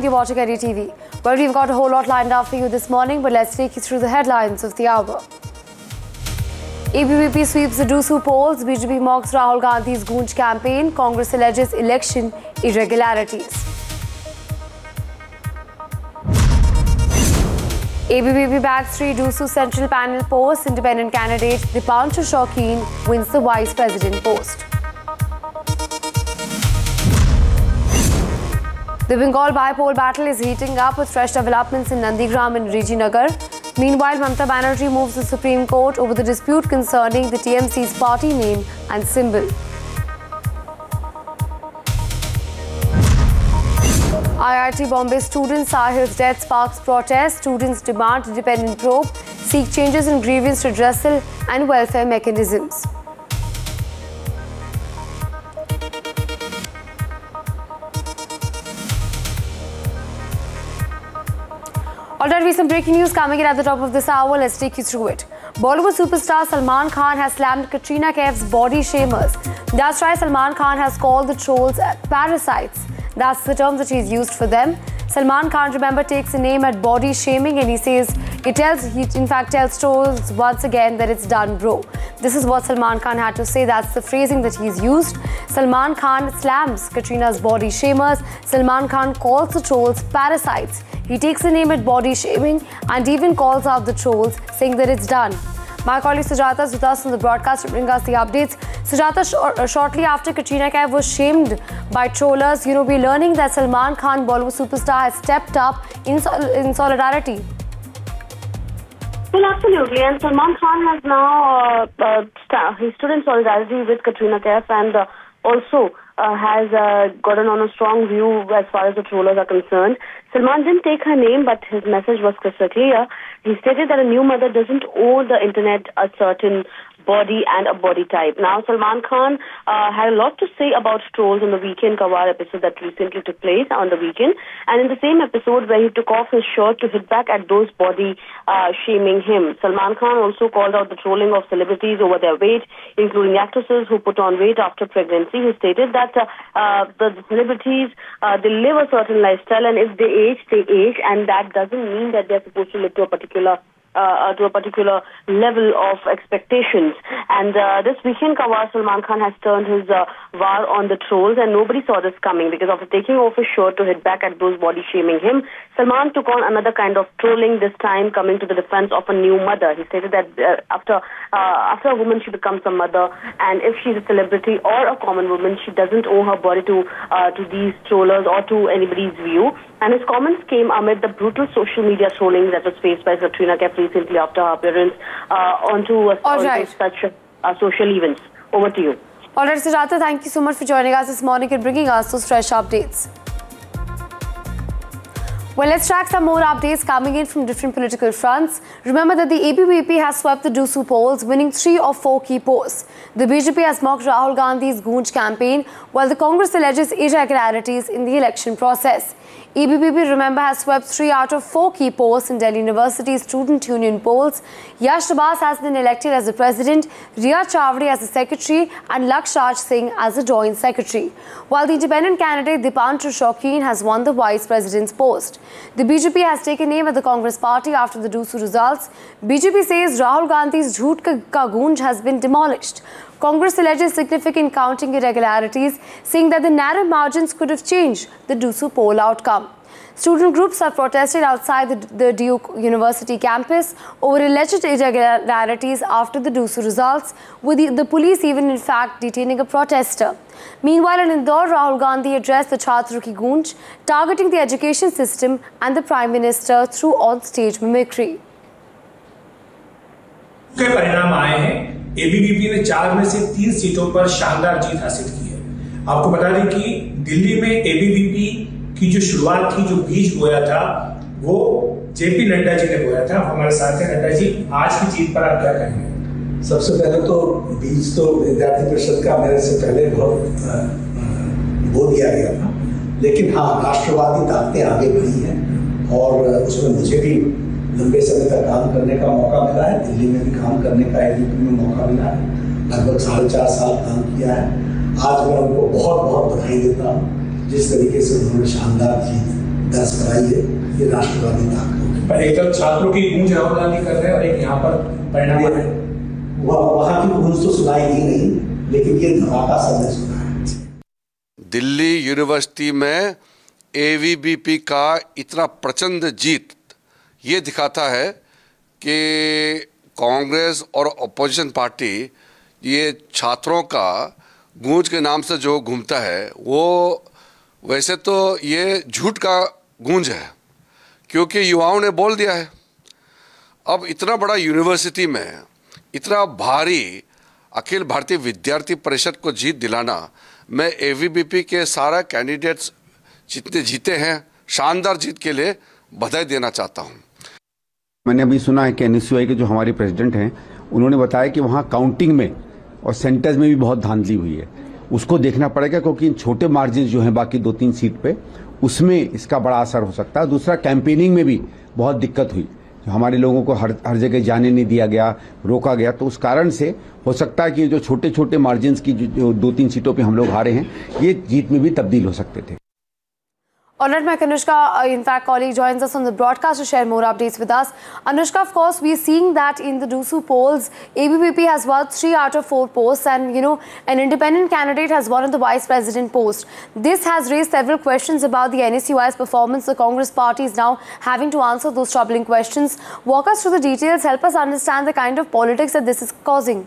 morning, you're watching Eddie TV. Well, we've got a whole lot lined up for you this morning, but let's take you through the headlines of the hour. ABVP sweeps the DUSU polls, BJP mocks Rahul Gandhi's Goonj campaign, Congress alleges election irregularities. ABVP bags 3 DUSU central panel posts, independent candidate Dipanshu Shaukin wins the vice president post. The Bengal by-poll battle is heating up with fresh developments in Nandigram and Rajinagar. Meanwhile, Mamata Banerjee moves the Supreme Court over the dispute concerning the TMC's party name and symbol. IIT Bombay student Sahil's death sparks protest. Students demand independent probe, seek changes in grievance redressal and welfare mechanisms. Alright, we have some breaking news coming in at the top of this hour. Let's take you through it. Bollywood superstar Salman Khan has slammed Katrina Kaif's body shamers. That's right, Salman Khan has called the trolls parasites. That's the term that he's used for them. Salman Khan, remember, takes a name at body shaming and he says, he in fact tells trolls once again that it's done, bro. This is what Salman Khan had to say. That's the phrasing that he's used. Salman Khan slams Katrina's body shamers. Salman Khan calls the trolls parasites. He takes a name at body shaming and even calls out the trolls, saying that it's done. My colleague Sujata is with us on the broadcast to bring us the updates. Sujata, shortly after Katrina Kaif was shamed by trollers, we're learning that Salman Khan, Bollywood superstar, has stepped up in solidarity. Well, absolutely. And Salman Khan has now he stood in solidarity with Katrina Kaif and also has gotten on a strong view as far as the trollers are concerned. Salman didn't take her name, but his message was crystal clear. He stated that a new mother doesn't owe the internet a certain body and a body type. Now, Salman Khan had a lot to say about trolls in the Weekend Kawar episode that recently took place on the weekend. And in the same episode where he took off his shirt to hit back at those body shaming him, Salman Khan also called out the trolling of celebrities over their weight, including actresses who put on weight after pregnancy. He stated that the celebrities, they live a certain lifestyle, and if they age, and that doesn't mean that they're supposed to live to a particular level of expectations. And this Weekend Kawar, Salman Khan has turned his war on the trolls, and nobody saw this coming, because after taking off his shirt to hit back at those body shaming him, Salman took on another kind of trolling, this time coming to the defense of a new mother. He stated that after a woman, she becomes a mother, and if she's a celebrity or a common woman, she doesn't owe her body to these trollers or to anybody's view. And his comments came amid the brutal social media trolling that was faced by Katrina Kaif recently after her appearance onto such social events. Over to you. All right, Sujata, thank you so much for joining us this morning and bringing us those fresh updates. Well, let's track some more updates coming in from different political fronts. Remember that the ABVP has swept the DUSU polls, winning 3 of 4 key posts. The BJP has mocked Rahul Gandhi's Goonj campaign, while the Congress alleges irregularities in the election process. ABVP, remember, has swept 3 out of 4 key posts in Delhi University Student Union polls. Yash Abbas has been elected as the president, Riya Chawdi as the secretary, and Lakshaj Singh as the joint secretary. While the independent candidate Dipanshu Shaukin has won the vice president's post. The BJP has taken aim at the Congress party after the DUSU results. BJP says Rahul Gandhi's Jhoot Ka Goonj has been demolished. Congress alleges significant counting irregularities, saying that the narrow margins could have changed the DUSU poll outcome. Student groups have protested outside the Duke University campus over alleged irregularities after the DUSU results, with the police even in fact detaining a protester. Meanwhile, in Indore, Rahul Gandhi addressed the Chhatro Ki Goonj, targeting the education system and the Prime Minister through on-stage mimicry. के परिणाम आए हैं। ABVP ने 4 में से 3 सीटों पर शानदार जीत हासिल की है। आपको बता दें कि दिल्ली में एबीवीपी की जो शुरुआत थी, जो बीज बोया था, वो जेपी नड्डा जी ने बोया था। हमारे साथ हैं नड्डा जी, आज की जीत पर आप क्या कहेंगे? सबसे पहले तो बीज तो विद्यार्थी परिषद का मेरे से पहले बहुत बो दिया गया था, लेकिन हाँ, राष्ट्रवादी ताकतें आगे बढ़ी हैं और उसमें मुझे भी लंबे समय तक काम करने का मौका मिला है। दिल्ली में भी काम करने का एबीवीपी में मौका मिला है। लगभग 4.5 साल काम किया है। आज मैं उनको बहुत बहुत बधाई देता हूँ जिस तरीके से उन्होंने शानदार जीत दर्ज कराई है, ये राष्ट्रवादी ताकत। पर एक तरफ छात्रों की गूंज राहुल गांधी कर रहे हैं और एक यहाँ पर परिणाम है, वहां की गूंज तो सुनाई दी नहीं, लेकिन ये धमाका सबने सुना है। दिल्ली यूनिवर्सिटी में एबीवीपी का इतना प्रचंड जीत ये दिखाता है कि कांग्रेस और अपोजिशन पार्टी ये छात्रों का गूंज के नाम से जो घूमता है वो वैसे तो ये झूठ का गूंज है, क्योंकि युवाओं ने बोल दिया है। अब इतना बड़ा यूनिवर्सिटी में इतना भारी अखिल भारतीय विद्यार्थी परिषद को जीत दिलाना, मैं एबीवीपी के सारा कैंडिडेट्स जितने जीते हैं शानदार जीत के लिए बधाई देना चाहता हूं। मैंने अभी सुना है कि एनएसयूआई के जो हमारे प्रेसिडेंट हैं उन्होंने बताया कि वहां काउंटिंग में और सेंटर्स में भी बहुत धांधली हुई है। उसको देखना पड़ेगा, क्योंकि इन छोटे मार्जिन जो हैं बाकी 2-3 सीट पे, उसमें इसका बड़ा असर हो सकता है। दूसरा, कैंपेनिंग में भी बहुत दिक्कत हुई, हमारे लोगों को हर जगह जाने नहीं दिया गया, रोका गया, तो उस कारण से हो सकता है कि जो छोटे छोटे मार्जिन की जो 2-3 सीटों पे हम लोग हारे हैं, ये जीत में भी तब्दील हो सकते थे। Alright, my Anushka, in fact, colleague joins us on the broadcast to share more updates with us. Anushka, of course, we're seeing that in the DUSU polls, ABVP has won 3 out of 4 posts, and an independent candidate has won on the vice president post. This has raised several questions about the NSUI's performance. The Congress party is now having to answer those troubling questions. Walk us through the details, help us understand the kind of politics that this is causing.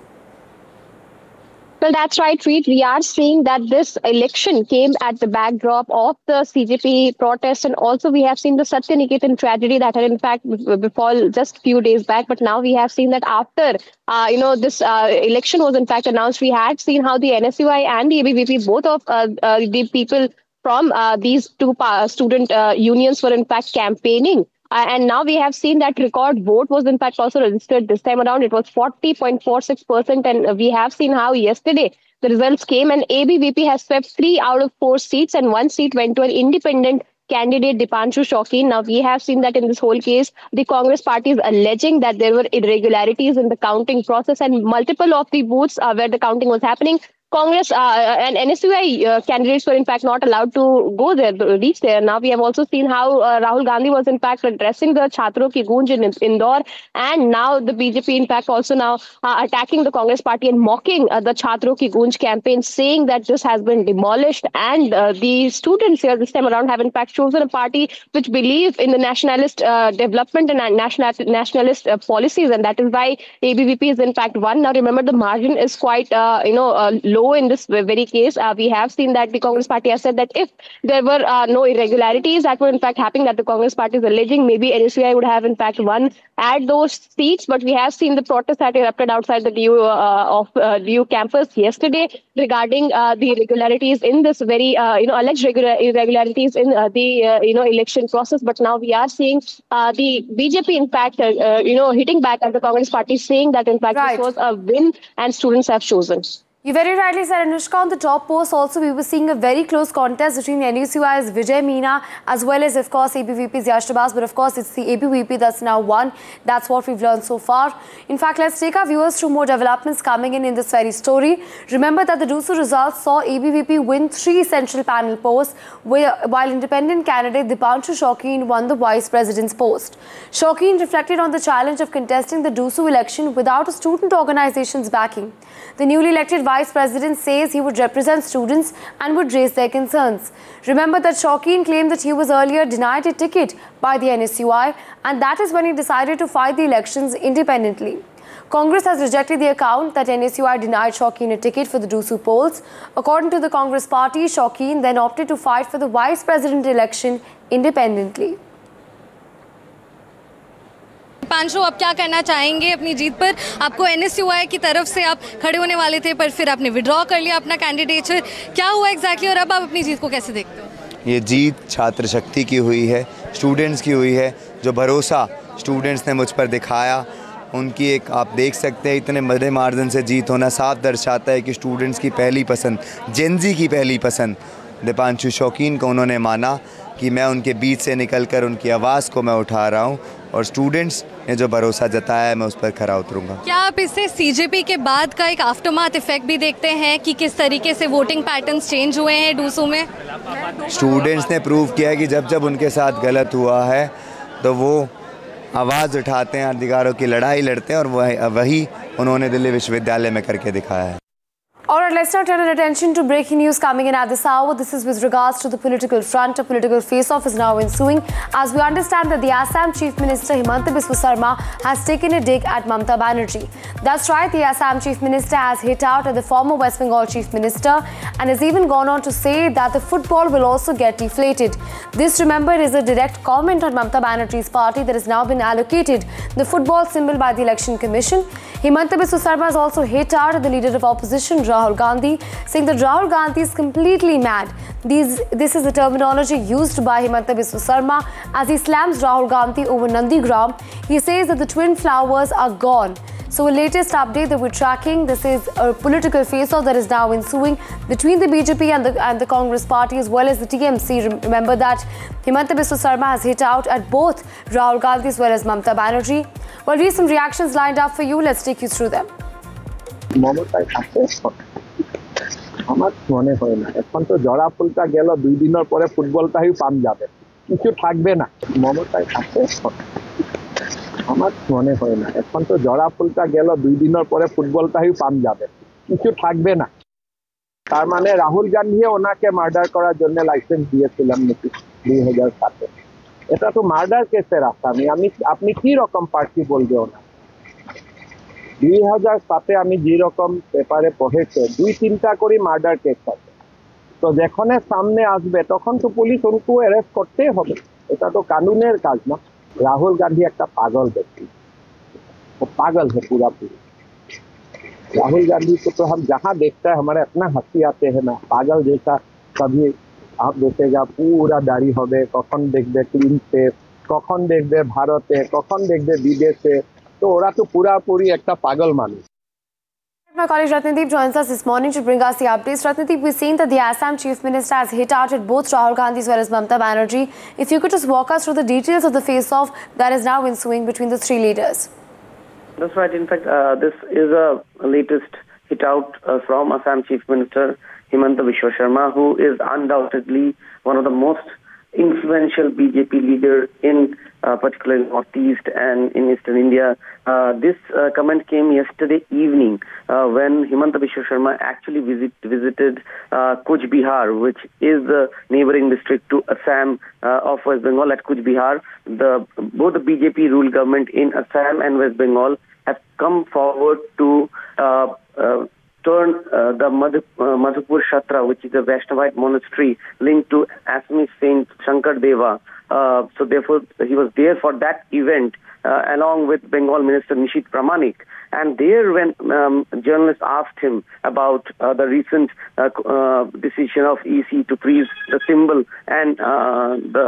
Well, that's right, Reed. We are seeing that this election came at the backdrop of the CJP protests, and also we have seen the Satya Niketan tragedy that had in fact befall just a few days back. But now we have seen that after this election was in fact announced, we had seen how the NSUI and the ABVP, both of the people from these two student unions were in fact campaigning. And now we have seen that record vote was in fact also registered this time around. It was 40.46%. And we have seen how yesterday the results came, and ABVP has swept 3 out of 4 seats, and 1 seat went to an independent candidate, Dipanshu Shaukin. Now, we have seen that in this whole case, the Congress party is alleging that there were irregularities in the counting process, and multiple of the booths where the counting was happening, Congress and NSUI candidates were in fact not allowed to go there, reach there. Now we have also seen how Rahul Gandhi was in fact addressing the Chhatron ki Goonj in Indore, and now the BJP in fact also now attacking the Congress party and mocking the Chhatron ki Goonj campaign, saying that this has been demolished, and the students here this time around have in fact chosen a party which believe in the nationalist development and nationalist policies, and that is why ABVP is in fact won. Now remember, the margin is quite low in this very case. We have seen that the Congress party has said that if there were no irregularities that were in fact happening, that the Congress party is alleging, maybe NSUI would have in fact won at those seats. But we have seen the protests that erupted outside the DU campus yesterday regarding the irregularities in this very alleged irregularities in the election process. But now we are seeing the BJP in fact hitting back at the Congress party, saying that in fact this was a win and students have chosen. You very rightly said, Anushka. On the top post also, we were seeing a very close contest between NSUI's Vijay Meena as well as, of course, ABVP's Yash Tabas. But, of course, it's the ABVP that's now won. That's what we've learned so far. In fact, let's take our viewers through more developments coming in this very story. Remember that the DUSU results saw ABVP win 3 central panel posts, while independent candidate Dipanshu Shaukin won the vice president's post. Shaukin reflected on the challenge of contesting the DUSU election without a student organization's backing. The newly elected vice president says he would represent students and would raise their concerns. Remember that Shaukin claimed that he was earlier denied a ticket by the NSUI, and that is when he decided to fight the elections independently. Congress has rejected the account that NSUI denied Shaukin a ticket for the DUSU polls. According to the Congress party, Shaukin then opted to fight for the vice president election independently. पांचो, आप क्या कहना चाहेंगे अपनी जीत पर? आपको NSUI की तरफ से आप खड़े होने वाले थे, पर फिर आपने विड्रॉ कर लिया अपना कैंडिडेचर. क्या हुआ एग्जैक्टली, और अब आप अपनी जीत को कैसे देखते हो? ये जीत छात्र शक्ति की हुई है, स्टूडेंट्स की हुई है. जो भरोसा स्टूडेंट्स ने मुझ पर दिखाया, उनकी एक आप देख सकते हैं इतने बड़े मार्जिन से जीत होना साफ दर्शाता है कि स्टूडेंट्स की पहली पसंद, जेनजी की पहली पसंद दिपांशु शौकीन को उन्होंने माना. कि मैं उनके बीच से निकलकर उनकी आवाज़ को मैं उठा रहा हूँ और स्टूडेंट्स ने जो भरोसा जताया है मैं उस पर खरा उतरूँगा। क्या आप इससे सीजेपी के बाद का एक आफ्टरमाथ इफेक्ट भी देखते हैं कि किस तरीके से वोटिंग पैटर्न्स चेंज हुए हैं डूसू में? स्टूडेंट्स ने प्रूव किया है कि जब जब उनके साथ गलत हुआ है तो वो आवाज़ उठाते हैं, अधिकारों की लड़ाई लड़ते हैं और वही उन्होंने दिल्ली विश्वविद्यालय में करके दिखाया है। Alright, let's now turn our attention to breaking news coming in at this hour. This is with regards to the political front. A political face-off is now ensuing as we understand that the Assam Chief Minister Himanta Biswa Sarma has taken a dig at Mamata Banerjee. That's right, the Assam Chief Minister has hit out at the former West Bengal Chief Minister and has even gone on to say that the football will also get deflated. This, remember, is a direct comment on Mamata Banerjee's party that has now been allocated the football symbol by the Election Commission. Himanta Biswa Sarma has also hit out at the leader of opposition, Rahul Gandhi, saying that Rahul Gandhi is completely mad. This is the terminology used by Himanta Biswa Sarma as he slams Rahul Gandhi over Nandigram. He says that the twin flowers are gone. So a latest update that we're tracking, this is a political face-off that is now ensuing between the BJP and the Congress party as well as the TMC. Remember that Himanta Biswa Sarma has hit out at both Rahul Gandhi as well as Mamata Banerjee. Well, we have some reactions lined up for you. Let's take you through them. আমার মনে হয় না এখন তো জড়া ফুলটা গেল 2 দিনের পরে ফুটবলটাই পাম যাবে কিছু থাকবে না মমতায় আছে আমার মনে হয় না এখন তো জড়া ফুলটা গেল 2 দিনের পরে ফুটবলটাই পাম যাবে কিছু থাকবে না তার মানে রাহুল গান্ধী ওনাকে মার্ডার করার জন্য লাইসেন্স দিয়েছিলেন নাকি 2007 এটা তো মার্ডার কেসের আসামি আপনি কি রকম পার্টি বলবে ওনা 2007 আমি যে রকম পেপারে পড়েছে 2-3টা করে মার্ডার কেস আছে তো যখনই সামনে আসবে তখন তো পুলিশ ওনাকে অ্যারেস্ট করতেই হবে এটা তো কানুনের কাজ না राहुल गांधी একটা पागल व्यक्ति वो पागल है पूरा राहुल गांधी को तो हम जहाँ देखते हैं हमारे इतना हंसी आते हैं ना पागल जैसा कभी आप देखेगा पूरा दाढ़ी होबे कखन देखबे क्लीन शेव कखन देखबे भारते कखन देखबे विदेशे तो ओरा तो पूरा पूरी एक पागल मानुष। My colleague Ratnadeep joins us this morning to bring us the updates. Ratnadeep, we've seen that the Assam Chief Minister has hit out at both Rahul Gandhi as well as Mamata Banerjee. If you could just walk us through the details of the face-off that is now ensuing between the three leaders. That's right. In fact, this is a latest hit out from Assam Chief Minister Himanta Biswa Sarma, who is undoubtedly one of the most influential BJP leader in particularly Northeast and in Eastern India. This comment came yesterday evening when Himanta Biswa Sarma actually visited Cooch Behar, which is the neighboring district to Assam of West Bengal. At Cooch Behar, both the BJP ruled government in Assam and West Bengal have come forward to turn the Madhupur Shatra, which is a Vaishnavite monastery linked to Assamese Saint Shankar Deva. So therefore, he was there for that event along with Bengal Minister Nishit Pramanik. And there when journalists asked him about the recent decision of EC to freeze the symbol and the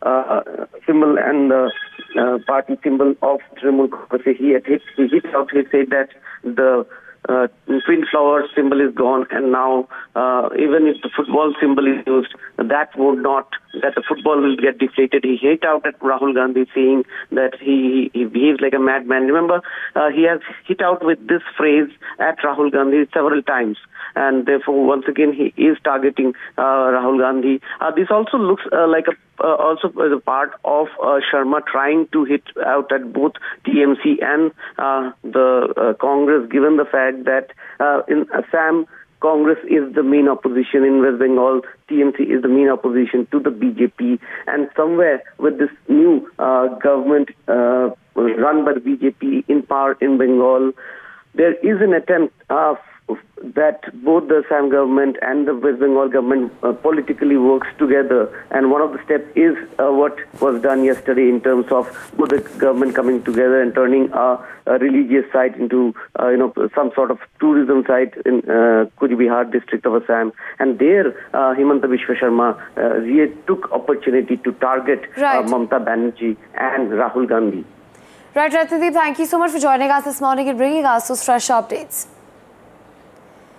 party symbol of Trinamool Congress, he said that the twin flower symbol is gone, and now even if the football symbol is used, that the football will get deflated. He hit out at Rahul Gandhi, saying that he behaves like a madman. Remember, he has hit out with this phrase at Rahul Gandhi several times, and therefore once again he is targeting Rahul Gandhi. This also looks like also as a part of Sharma trying to hit out at both TMC and the Congress, given the fact that in Assam, Congress is the main opposition. In West Bengal, TMC is the main opposition to the BJP. And somewhere with this new government run by the BJP in power in Bengal, there is an attempt that both the Assam government and the West Bengal government politically works together. And one of the steps is what was done yesterday in terms of both the government coming together and turning a religious site into some sort of tourism site in Cooch Behar district of Assam. And there Himanta Biswa Sarma took opportunity to target Mamata Banerjee and Rahul Gandhi. Right, Ratnadeep, thank you so much for joining us this morning and bringing us those fresh updates.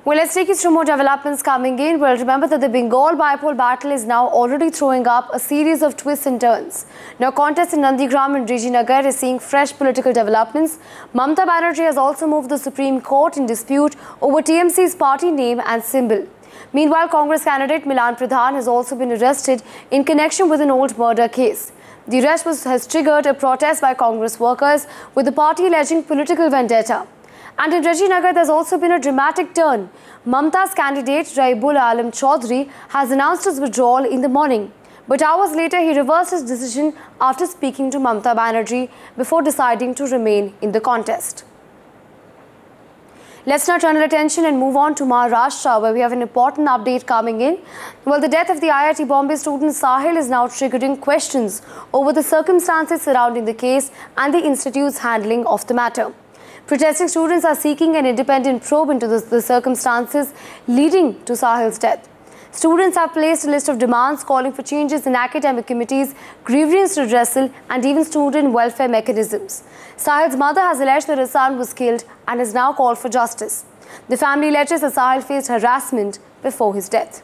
Well, let's take you through more developments coming in. Well, remember that the Bengal bipole battle is now already throwing up a series of twists and turns. Now, contest in Nandigram and Rajinagar is seeing fresh political developments. Mamata Banerjee has also moved the Supreme Court in dispute over TMC's party name and symbol. Meanwhile, Congress candidate Milan Pradhan has also been arrested in connection with an old murder case. The arrest has triggered a protest by Congress workers, with the party alleging political vendetta. And in Rajinagar, there's also been a dramatic turn. Mamata's candidate, Raibul Alam Chaudhary, has announced his withdrawal in the morning. But hours later, he reversed his decision after speaking to Mamata Banerjee before deciding to remain in the contest. Let's now turn our attention and move on to Maharashtra, where we have an important update coming in. Well, the death of the IIT Bombay student Sahil is now triggering questions over the circumstances surrounding the case and the institute's handling of the matter. Protesting students are seeking an independent probe into the circumstances leading to Sahil's death. Students have placed a list of demands calling for changes in academic committees, grievance redressal and even student welfare mechanisms. Sahil's mother has alleged that her son was killed and has now called for justice. The family alleges that Sahil faced harassment before his death.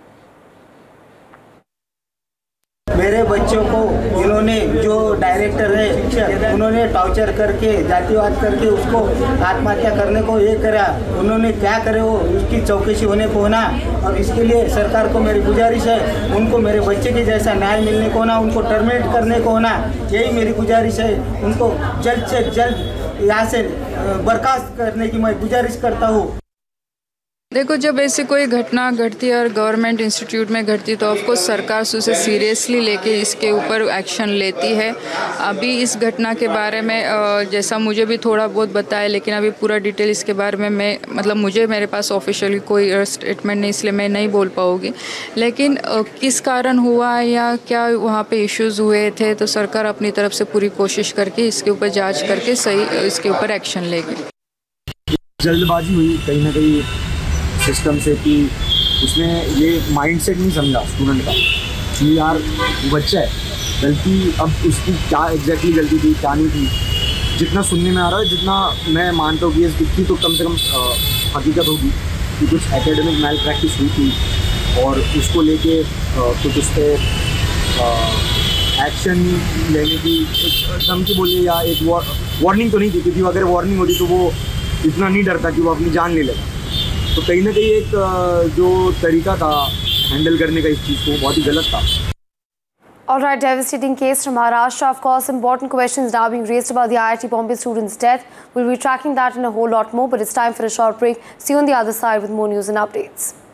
मेरे बच्चों को इन्होंने जो director है शिक्षक उन्होंने torture करके जातिवाद करके उसको आत्महत्या करने को ये करा। उन्होंने क्या करे वो उसकी चौकसी होने को होना और इसके लिए सरकार को मेरी गुजारिश है उनको मेरे बच्चे के जैसा न्याय मिलने को होना, उनको टर्मिनेट करने को होना, यही मेरी गुजारिश है। उनको जल्द से जल्द यहाँ से बर्खास्त करने की मैं गुजारिश करता हूँ। देखो, जब ऐसी कोई घटना घटती है और गवर्नमेंट इंस्टीट्यूट में घटती है तो ऑफकोर्स सरकार उसे सीरियसली लेके इसके ऊपर एक्शन लेती है। अभी इस घटना के बारे में जैसा मुझे भी थोड़ा बहुत बताया, लेकिन अभी पूरा डिटेल इसके बारे में मेरे पास ऑफिशियली कोई स्टेटमेंट नहीं, इसलिए मैं नहीं बोल पाऊँगी। लेकिन किस कारण हुआ या क्या वहाँ पे इश्यूज़ हुए थे तो सरकार अपनी तरफ से पूरी कोशिश करके इसके ऊपर जाँच करके सही इसके ऊपर एक्शन लेगी। जल्दबाजी हुई कहीं ना कहीं सिस्टम से कि उसने ये माइंडसेट नहीं समझा स्टूडेंट का कि यार वो बच्चा है, गलती अब उसकी क्या एग्जैक्टली गलती थी क्या नहीं थी, जितना सुनने में आ रहा है, जितना मैं मानता हूँ कि इतनी तो कम से कम हकीकत होगी कि कुछ एकेडमिक मैल प्रैक्टिस हुई थी और उसको लेके कुछ उस पर एक्शन लेने की धमकी बोलिए या एक वार्निंग तो नहीं थी, क्योंकि अगर वार्निंग होती तो वो इतना नहीं डरता कि वो अपनी जान ले लेगा। तो कहीं ना कहीं एक जो तरीका था हैंडल करने का इस चीज़ को बहुत ही गलत था। All right, devastating case from Maharashtra. Of course, important questions now being raised about the IIT Bombay student's death. We'll be tracking that and a whole lot more, but it's time for a short break. See you on the other side with more news and updates.